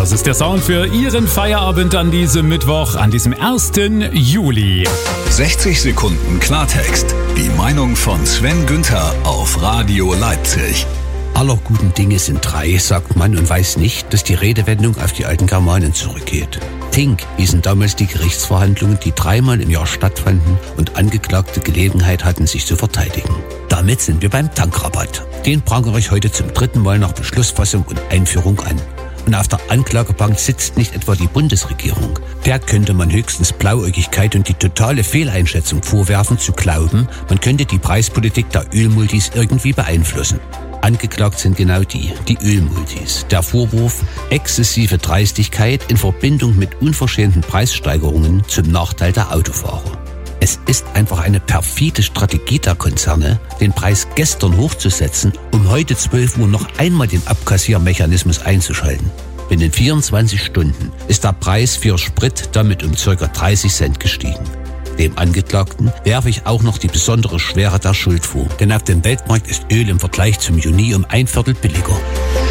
Das ist der Sound für Ihren Feierabend an diesem Mittwoch, an diesem 1. Juli. 60 Sekunden Klartext. Die Meinung von Sven Günther auf Radio Leipzig. Aller guten Dinge sind drei, sagt man und weiß nicht, dass die Redewendung auf die alten Germanen zurückgeht. Tink hießen damals die Gerichtsverhandlungen, die 3-mal im Jahr stattfanden und Angeklagte Gelegenheit hatten, sich zu verteidigen. Damit sind wir beim Tankrabatt. Den prangere ich heute zum 3. Mal nach Beschlussfassung und Einführung an. Und auf der Anklagebank sitzt nicht etwa die Bundesregierung. Der könnte man höchstens Blauäugigkeit und die totale Fehleinschätzung vorwerfen, zu glauben, man könnte die Preispolitik der Ölmultis irgendwie beeinflussen. Angeklagt sind genau die Ölmultis. Der Vorwurf exzessive Dreistigkeit in Verbindung mit unverschämten Preissteigerungen zum Nachteil der Autofahrer. Es ist einfach eine perfide Strategie der Konzerne, den Preis gestern hochzusetzen, um heute 12 Uhr noch einmal den Abkassiermechanismus einzuschalten. Binnen 24 Stunden ist der Preis für Sprit damit um ca. 30 Cent gestiegen. Dem Angeklagten werfe ich auch noch die besondere Schwere der Schuld vor, denn auf dem Weltmarkt ist Öl im Vergleich zum Juni um 1/4 billiger.